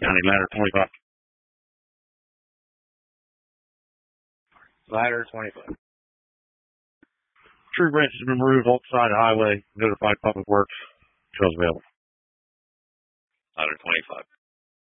County ladder 25. Ladder 25. Tree branch has been removed off the side of the highway. Notified Public Works. Trails available. Ladder 25.